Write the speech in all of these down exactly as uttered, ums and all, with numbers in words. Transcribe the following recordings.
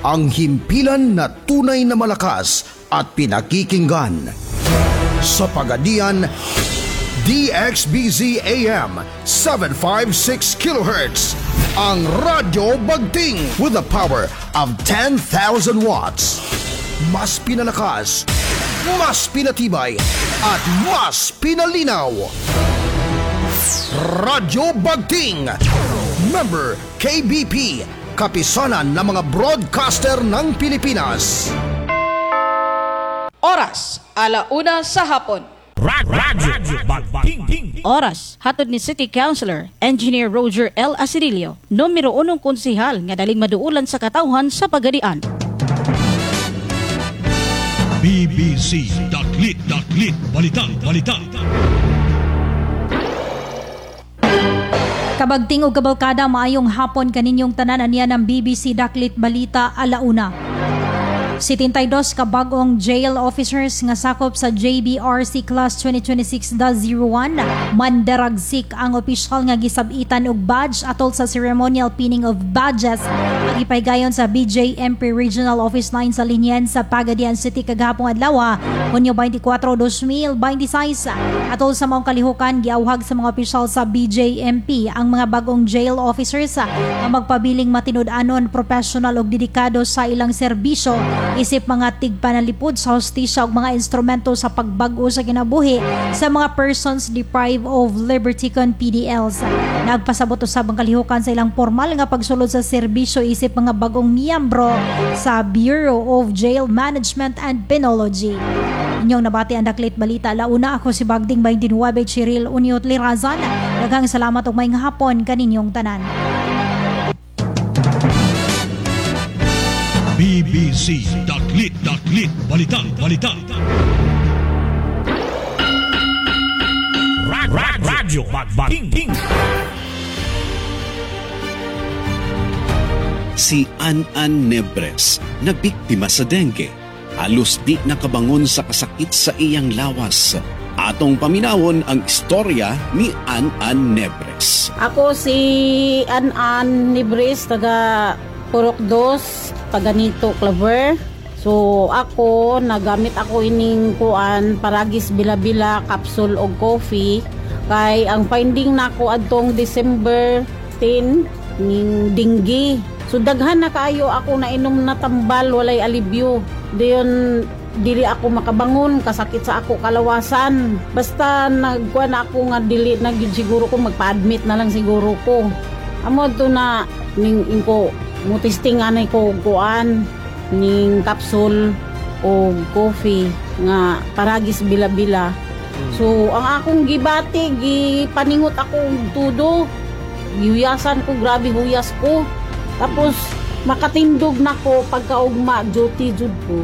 ang himpilan na tunay na malakas at pinakikinggan. Sa Pagadian, D X B Z A M seven fifty-six kilohertz, ang Radyo Bagting with the power of ten thousand watts. Mas pinalakas, mas pinatibay, at mas pinalinaw. Radyo Bagting, member K B P, kapisanan ng mga broadcaster ng Pilipinas. Oras, alauna sa hapon. Radyo Bagting. Oras, hatod ni City Councilor Engineer Roger L. Asirilio, numero unong konsihal nga daling maduulan sa katawhan sa Pagadian. B B C Daklit Daklit Balitang Balitang. Kabagting o kabalkada, maayong hapon kaninyong tananan niya ng B B C Daklit Balita alauna. setenta-dos ka bagong jail officers nga sakop sa J B R C Class twenty twenty-six dash zero one mandaragsik ang opisyal nga gisabitan og badge atol sa ceremonial pinning of badges ang ipaygayon sa B J M P Regional Office nine sa Linyan sa Pagadian City kagahapon adlaw Hunyo twenty-four, twenty twenty-six. Atol sa maong kalihukan giawhag sa mga opisyal sa B J M P ang mga bagong jail officers nga magpabiling matinud-anon, professional ug dedikado sa ilang serbisyo isip mga tigpanalipod sa hostisya ug mga instrumento sa pagbag-o sa kinabuhi sa mga persons deprived of liberty kon P D Ls. Nagpasabot usab ang kalihukan sa ilang formal nga pagsulod sa serbisyo isip mga bagong miyembro sa Bureau of Jail Management and Penology. Inyong nabati ang Daklit Balita alauna, ako si Bagding twenty-nine Cheryl Uniot Lirazan. Daghang salamat ug maayong hapon kaninyong tanan. B B C Daklit Daklit Balitang Balitang. Radyo Bagting. Si An-An Nebres na biktima sa dengue. Halos di nakabangon sa kasakit sa iyang lawas. Atong paminawon ang istorya ni An-An Nebres. Ako si An-An Nebres, taga Purok dos, taga Nito, Claver. So ako, nagamit ako ining kuan, paragis bila-bila, capsule o coffee. Kay ang finding nako adtong December ten, ning dengue. So daghan na kaayo ako na inom na tambal, walay alibyo. Diyon dili ako makabangon, kasakit sa ako kalawasan. Basta nagkuan ako nga dili na gyud siguro ko magpa-admit na lang siguro ko. Amo to na ning inko mo testingan ko kuan ning capsule o coffee nga paragis bila-bila. So ang akong gibati, gipaningot ako tudo, gihuyasan ko, grabe huyas ko. Tapos makatindog nako pagkaugma, duty jud ko.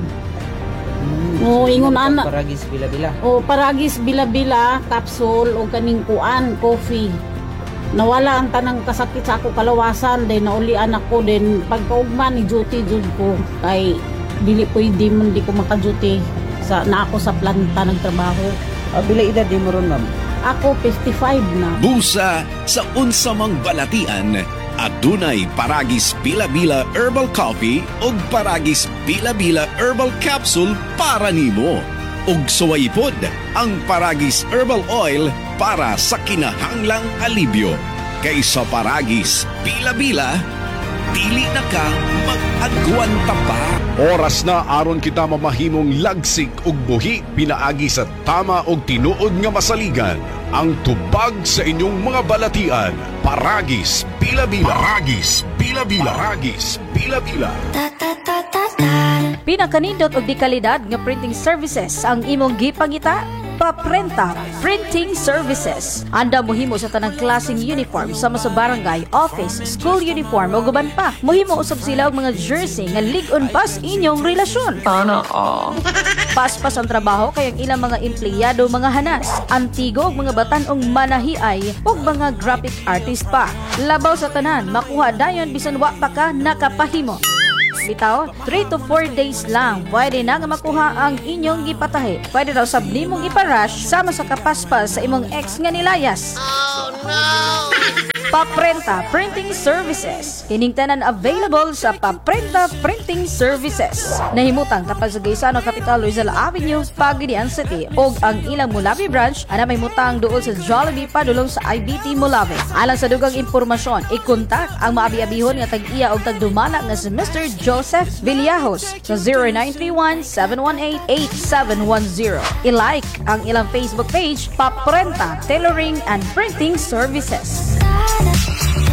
Hmm, o ingon ana paragis bila-bila. O paragis bila-bila capsule o kaning kuan coffee. Nawala ang tanang kasakit sa ako kalawasan, then naulian ako, then pagkaugma ni duty jud ko kay dili pwede man di ko maka-duty sa na ako sa planta nagtrabaho. Ah, bila edad di mo ron, ma'am? Ako fifty-five na. Busa sa unsamang balatian, adunay paragis bila-bila herbal coffee ug paragis bila-bila herbal capsule para nimo. Ug suwaypod ang paragis herbal oil para sa kinahanglang alibyo. Kaysa paragis bila-bila, dili na ka mag-agwanta pa. Oras na aron kita mamahimong lagsik ug buhi pinaagi sa tama ug tinuod nga masaligan. Ang tubag sa inyong mga balatian, paragis bila-bila. Paragis bila-bila. Paragis bila-bila. Pinakanindot og dekalidad nga printing services ang imong gipangita. Paprenta Printing Services. Anda mohimo sa tanang klaseng uniform sama sa barangay, office, school uniform o guban pa. Mohimo usab sila og mga jersey nga lig-on pas inyong relasyon. Tana ah. Paspas ang trabaho kay ang ilang mga empleyado mga hanas, antigo og mga batan-ong manahiay ug mga graphic artist pa. Labaw sa tanan, makuha dayon bisan wa pa ka nakapahimo. Bitaw, three to four days lang pwede na nga makuha ang inyong gipatahi. Pwede daw sab nimong iparush sama sa kapaspas sa imong ex nga nilayas. Oh no! Paprenta Printing Services. Kining tanan available sa Paprenta Printing Services. Nahimutang tapos sa Gaisano Capital Rizal Avenue, Pagadian City og ang ilang Mulabi branch ana may mutang duol sa Jollibee padulong sa I B T Mulabi. Alang sa dugang impormasyon, ikontak ang maabi-abihon nga tag-iya og tagdumala nga si Mister Joseph Villajos sa zero nine three one, seven one eight, eight seven one zero. I-like ang ilang Facebook page Paprenta Tailoring and Printing Services.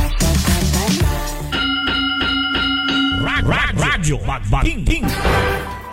Radyo Magbating